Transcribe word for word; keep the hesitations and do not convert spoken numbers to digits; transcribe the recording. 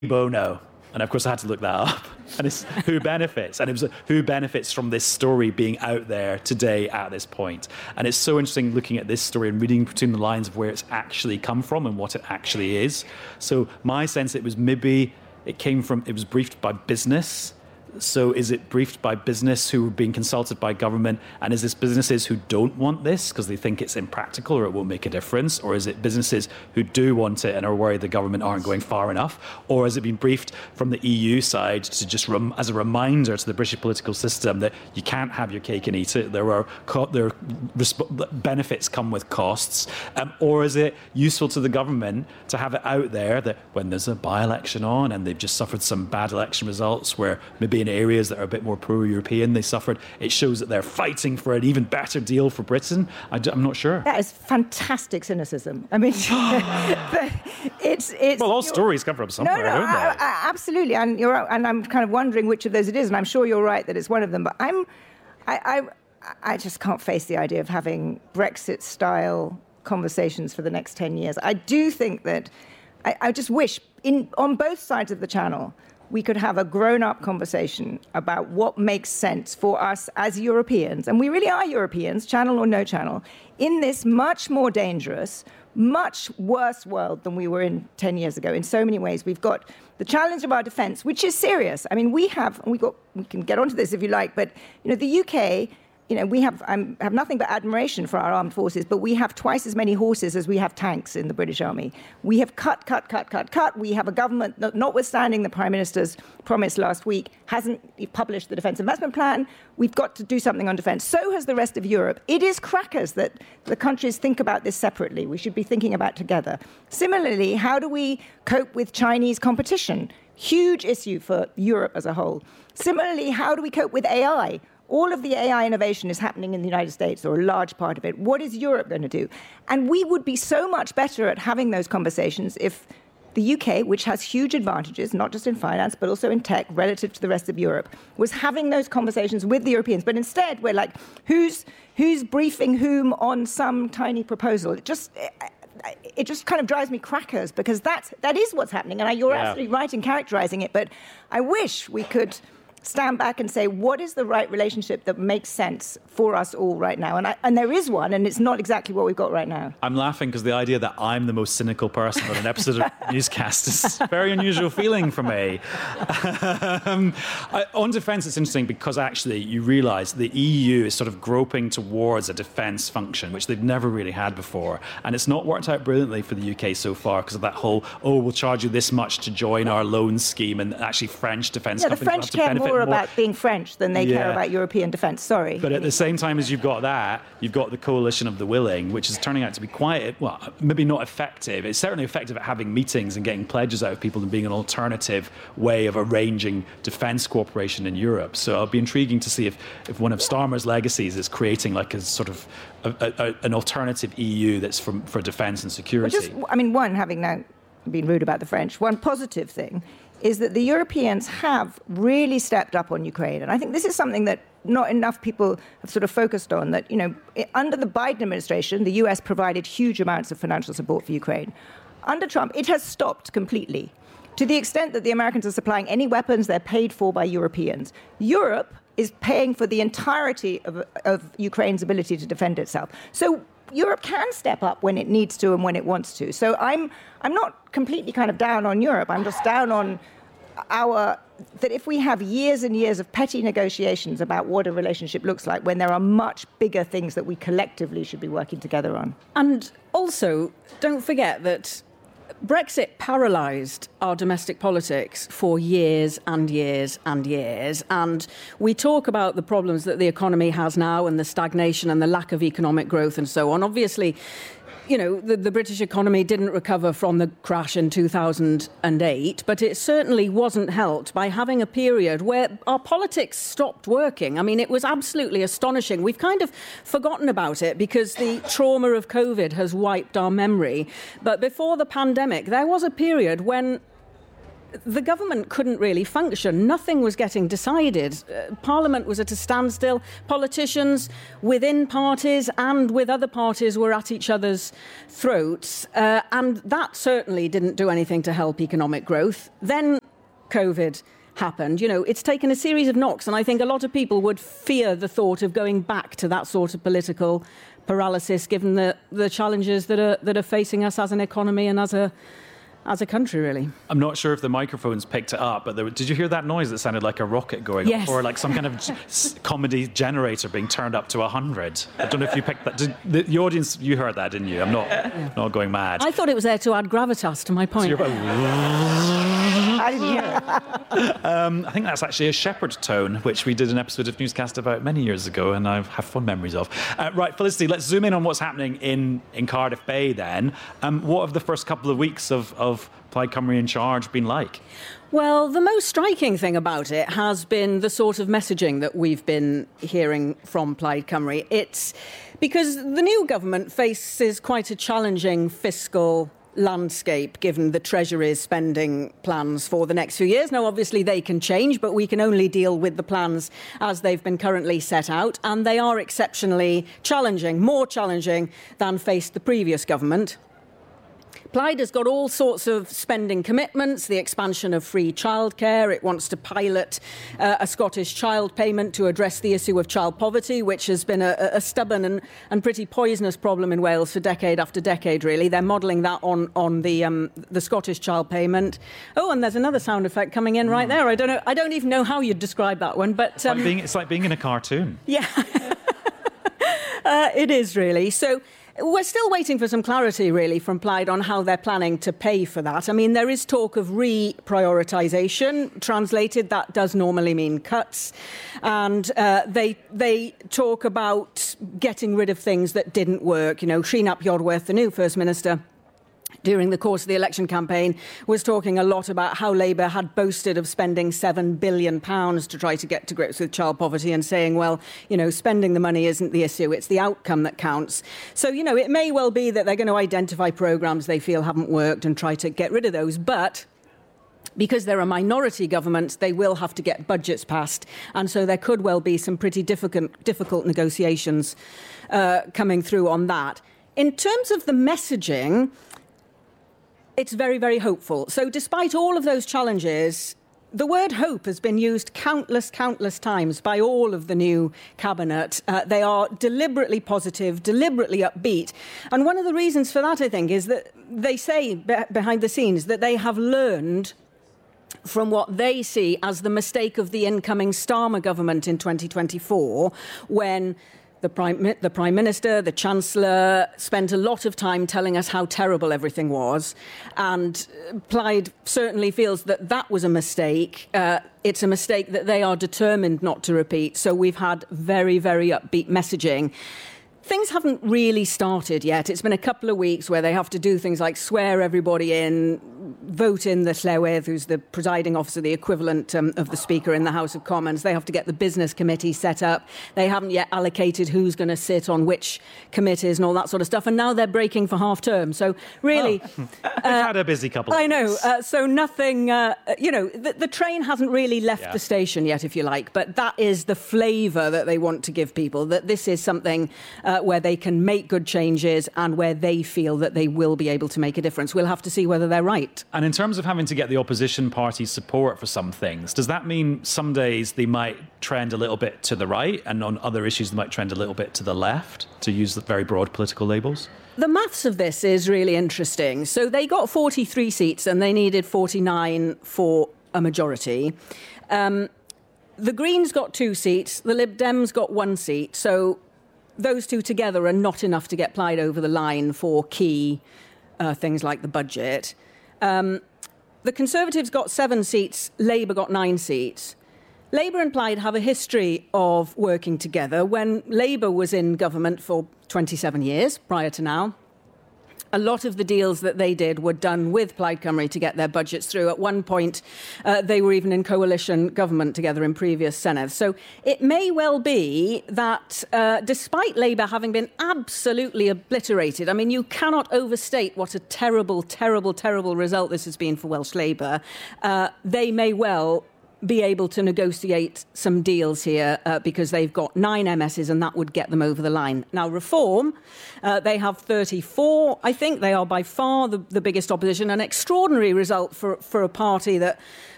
bono. And of course, I had to look that up. And it's who benefits. And it was who benefits from this story being out there today at this point. And it's so interesting looking at this story and reading between the lines of where it's actually come from and what it actually is. So my sense, it was maybe it came from, it was briefed by business. So is it briefed by business who are being consulted by government? And is this businesses who don't want this because they think it's impractical or it won't make a difference? Or is it businesses who do want it and are worried the government aren't going far enough? Or has it been briefed from the E U side to just rem- as a reminder to the British political system that you can't have your cake and eat it? There are, co- there are resp- benefits come with costs. Um, or is it useful to the government to have it out there that when there's a by-election on and they've just suffered some bad election results where maybe in areas that are a bit more pro-European they suffered, it shows that they're fighting for an even better deal for Britain? I d- I'm not sure. That is fantastic cynicism. I mean, but it's, it's... Well, all stories come from somewhere, no, no, don't they? I, I, absolutely. And, you're, and I'm kind of wondering which of those it is, and I'm sure you're right that it's one of them. But I'm, I, I, I just can't face the idea of having Brexit-style conversations for the next ten years. I do think that... I, I just wish, in, on both sides of the channel, we could have a grown-up conversation about what makes sense for us as Europeans, and we really are Europeans, channel or no channel, in this much more dangerous, much worse world than we were in ten years ago. In so many ways, we've got the challenge of our defence, which is serious. I mean, we have, and we got, we can get onto this if you like, but you know, the U K. You know, we have um, have nothing but admiration for our armed forces, but we have twice as many horses as we have tanks in the British Army. We have cut, cut, cut, cut, cut. We have a government, notwithstanding the Prime Minister's promise last week, hasn't published the Defence Investment Plan. We've got to do something on defence. So has the rest of Europe. It is crackers that the countries think about this separately. We should be thinking about together. Similarly, how do we cope with Chinese competition? Huge issue for Europe as a whole. Similarly, how do we cope with A I? All of the A I innovation is happening in the United States, or a large part of it. What is Europe going to do? And we would be so much better at having those conversations if the U K, which has huge advantages, not just in finance, but also in tech, relative to the rest of Europe, was having those conversations with the Europeans. But instead, we're like, who's who's briefing whom on some tiny proposal? It just... It just kind of drives me crackers, because that's, that is what's happening. And you're yeah. absolutely right in characterizing it. But I wish we could stand back and say, what is the right relationship that makes sense for us all right now? And, I, and there is one, and it's not exactly what we've got right now. I'm laughing because the idea that I'm the most cynical person on an episode of Newscast is a very unusual feeling for me. um, I, on defence, it's interesting because actually you realise the E U is sort of groping towards a defence function, which they've never really had before. And it's not worked out brilliantly for the U K so far because of that whole, oh, we'll charge you this much to join our loan scheme, and actually French defence yeah, companies the French have to benefit more about being French than they yeah. care about European defence. Sorry. But at the same time as you've got that, you've got the coalition of the willing, which is turning out to be quite, well, maybe not effective. It's certainly effective at having meetings and getting pledges out of people and being an alternative way of arranging defence cooperation in Europe. So it'll be intriguing to see if, if one of Starmer's legacies is creating like a sort of a, a, an alternative E U that's from, for defence and security. Well, just, I mean, one, having now been rude about the French, one positive thing is that the Europeans have really stepped up on Ukraine. And I think this is something that not enough people have sort of focused on, that, you know, under the Biden administration, the U S provided huge amounts of financial support for Ukraine. Under Trump, it has stopped completely, to the extent that the Americans are supplying any weapons they're paid for by Europeans. Europe is paying for the entirety of, of Ukraine's ability to defend itself. So Europe can step up when it needs to and when it wants to. So I'm I'm not completely kind of down on Europe. I'm just down on our, that if we have years and years of petty negotiations about what a relationship looks like, when there are much bigger things that we collectively should be working together on. And also, don't forget that Brexit paralysed our domestic politics for years and years and years. And we talk about the problems that the economy has now and the stagnation and the lack of economic growth and so on. Obviously, you know, the, the British economy didn't recover from the crash in two thousand eight, but it certainly wasn't helped by having a period where our politics stopped working. I mean, it was absolutely astonishing. We've kind of forgotten about it because the trauma of COVID has wiped our memory. But before the pandemic, there was a period when the government couldn't really function. Nothing was getting decided. Uh, Parliament was at a standstill. Politicians within parties and with other parties were at each other's throats. Uh, and that certainly didn't do anything to help economic growth. Then COVID happened. You know, it's taken a series of knocks, and I think a lot of people would fear the thought of going back to that sort of political paralysis, given the, the challenges that are that are facing us as an economy and as a as a country, really. I'm not sure if the microphones picked it up, but there, did you hear that noise that sounded like a rocket going yes. off, or like some kind of s- comedy generator being turned up to one hundred? I don't know if you picked that. Did, the, the audience, you heard that, didn't you? I'm not yeah. not going mad. I thought it was there to add gravitas to my point. So you're about, I didn't hear it. Um, I think that's actually a shepherd tone, which we did an episode of Newscast about many years ago, and I have fond memories of. Uh, right, Felicity, let's zoom in on what's happening in, in Cardiff Bay then. Um, what have the first couple of weeks of, of Plaid Cymru in charge been like? Well, the most striking thing about it has been the sort of messaging that we've been hearing from Plaid Cymru. It's because the new government faces quite a challenging fiscal landscape, given the Treasury's spending plans for the next few years. Now, obviously, they can change, but we can only deal with the plans as they've been currently set out, and they are exceptionally challenging, more challenging than faced the previous government. Plaid has got all sorts of spending commitments, the expansion of free childcare. It wants to pilot uh, a Scottish child payment to address the issue of child poverty, which has been a, a stubborn and, and pretty poisonous problem in Wales for decade after decade, really. They're modelling that on, on the, um, the Scottish child payment. Oh, and there's another sound effect coming in right there. I don't know. I don't even know how you'd describe that one. But It's, um, like, being, it's like being in a cartoon. Yeah, uh, it is really. So we're still waiting for some clarity, really, from Plaid on how they're planning to pay for that. I mean, there is talk of reprioritisation. Translated, that does normally mean cuts. And uh, they they talk about getting rid of things that didn't work. You know, Sreenap Iorwerth, the new First Minister, during the course of the election campaign, was talking a lot about how Labour had boasted of spending seven billion pounds to try to get to grips with child poverty, and saying, well, you know, spending the money isn't the issue, it's the outcome that counts. So, you know, it may well be that they're going to identify programmes they feel haven't worked and try to get rid of those, but because they're a minority government, they will have to get budgets passed, and so there could well be some pretty difficult, difficult negotiations uh, coming through on that. In terms of the messaging, it's very, very hopeful. So despite all of those challenges, the word hope has been used countless, countless times by all of the new cabinet. Uh, they are deliberately positive, deliberately upbeat. And one of the reasons for that, I think, is that they say be- behind the scenes that they have learned from what they see as the mistake of the incoming Starmer government in twenty twenty-four, when The Prime, the Prime Minister, the Chancellor spent a lot of time telling us how terrible everything was. And Plaid certainly feels that that was a mistake. Uh, it's a mistake that they are determined not to repeat. So we've had very, very upbeat messaging. Things haven't really started yet. It's been a couple of weeks where they have to do things like swear everybody in, vote in the Llywydd, who's the presiding officer, the equivalent um, of the Speaker in the House of Commons. They have to get the business committee set up. They haven't yet allocated who's going to sit on which committees and all that sort of stuff. And now they're breaking for half term. So really, oh. They've uh, had a busy couple of I know. weeks. Uh, so nothing, uh, you know, the, the train hasn't really left yeah. the station yet, if you like. But that is the flavour that they want to give people, that this is something uh, where they can make good changes and where they feel that they will be able to make a difference. We'll have to see whether they're right. And in terms of having to get the opposition party's support for some things, does that mean some days they might trend a little bit to the right and on other issues they might trend a little bit to the left, to use the very broad political labels? The maths of this is really interesting. So they got forty-three seats and they needed forty-nine for a majority. Um, the Greens got two seats, the Lib Dems got one seat. So those two together are not enough to get Plaid over the line for key uh, things like the budget. Um, the Conservatives got seven seats, Labour got nine seats. Labour and Plaid have a history of working together. When Labour was in government for twenty-seven years, prior to now, A lot of the deals that they did were done with Plaid Cymru to get their budgets through. At one point, uh, they were even in coalition government together in previous Senedd. So it may well be that uh, despite Labour having been absolutely obliterated, I mean, you cannot overstate what a terrible, terrible, terrible result this has been for Welsh Labour, uh, they may well be able to negotiate some deals here uh, because they've got nine M Ss and that would get them over the line. Now, Reform, uh, they have thirty-four. I think they are by far the, the biggest opposition, an extraordinary result for, for a party that